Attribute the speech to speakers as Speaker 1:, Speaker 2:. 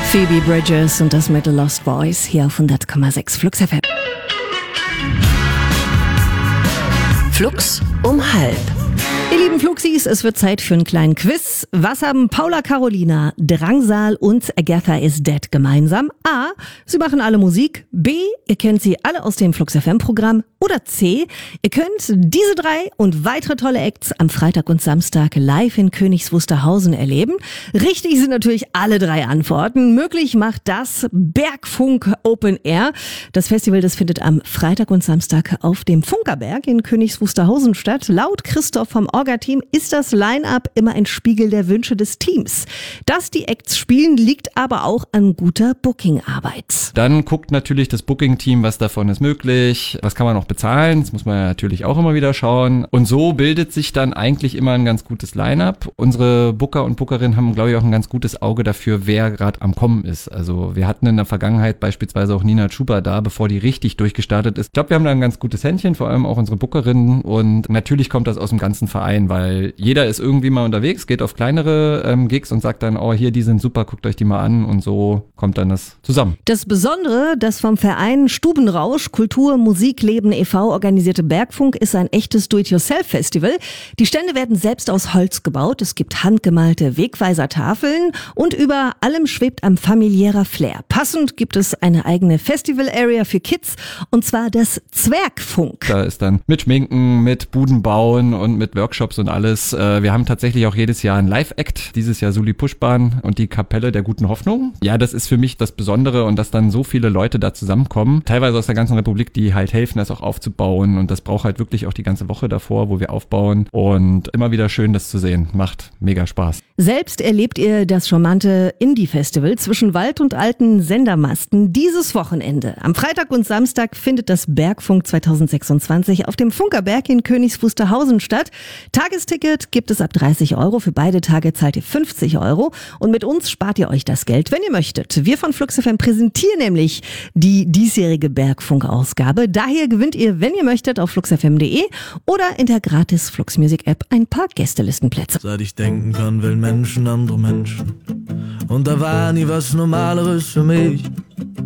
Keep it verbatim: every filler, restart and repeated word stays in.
Speaker 1: Phoebe Bridgers und das mit The Lost Boys hier auf hundert Komma sechs Flux F M.
Speaker 2: Flux um halb.
Speaker 1: Ihr lieben Fluxis, es wird Zeit für einen kleinen Quiz. Was haben Paula Carolina, Drangsal und Agatha is Dead gemeinsam? A. Sie machen alle Musik. B. Ihr kennt sie alle aus dem Flux F M-Programm. Oder C. Ihr könnt diese drei und weitere tolle Acts am Freitag und Samstag live in Königs Wusterhausen erleben. Richtig sind natürlich alle drei Antworten. Möglich macht das Bergfunk Open Air. Das Festival, das findet am Freitag und Samstag auf dem Funkerberg in Königs Wusterhausen statt. Laut Christoph vom Orga-Team ist das Line-Up immer ein Spiegel der Wünsche des Teams. Dass die Acts spielen, liegt aber auch an guter Booking-Arbeit.
Speaker 3: Dann guckt natürlich das Booking-Team, was davon ist möglich, was kann man noch bezahlen, das muss man ja natürlich auch immer wieder schauen. Und so bildet sich dann eigentlich immer ein ganz gutes Line-Up. Unsere Booker und Bookerinnen haben, glaube ich, auch ein ganz gutes Auge dafür, wer gerade am Kommen ist. Also wir hatten in der Vergangenheit beispielsweise auch Nina Chuba da, bevor die richtig durchgestartet ist. Ich glaube, wir haben da ein ganz gutes Händchen, vor allem auch unsere Bookerinnen. Und natürlich kommt das aus dem ganzen Verein, weil jeder ist irgendwie mal unterwegs, geht auf kleinere ähm, Gigs und sagt dann, oh, hier, die sind super, guckt euch die mal an, und so kommt dann das zusammen.
Speaker 1: Das Besondere, das vom Verein Stubenrausch Kultur Musik Leben e V organisierte Bergfunk ist ein echtes Do-it-yourself-Festival. Die Stände werden selbst aus Holz gebaut, es gibt handgemalte Wegweisertafeln und über allem schwebt ein familiärer Flair. Passend gibt es eine eigene Festival-Area für Kids, und zwar das Zwergfunk.
Speaker 3: Da ist dann mit Schminken, mit Buden bauen und mit Workshops und alles. Wir haben tatsächlich auch jedes Jahr einen Live-Act, dieses Jahr Suli Puschbahn und die Kapelle der guten Hoffnung. Ja, das ist für mich das Besondere, und dass dann so viele Leute da zusammenkommen, teilweise aus der ganzen Republik, die halt helfen, das auch aufzubauen, und das braucht halt wirklich auch die ganze Woche davor, wo wir aufbauen, und immer wieder schön, das zu sehen. Macht mega Spaß.
Speaker 1: Selbst erlebt ihr das charmante Indie-Festival zwischen Wald und alten Sendermasten dieses Wochenende. Am Freitag und Samstag findet das Bergfunk zwanzig sechsundzwanzig auf dem Funkerberg in Königs Wusterhausen statt. Tagesticket gibt es ab dreißig Euro. Für beide Tage zahlt ihr fünfzig Euro. Und mit uns spart ihr euch das Geld, wenn ihr möchtet. Wir von Flux F M präsentieren nämlich die diesjährige Bergfunk-Ausgabe. Daher gewinnt ihr, wenn ihr möchtet, auf flux f m punkt d e oder in der gratis Flux Music App ein paar Gästelistenplätze.
Speaker 4: Seit ich denken kann, will Menschen andere Menschen. Und da war nie was Normaleres für mich.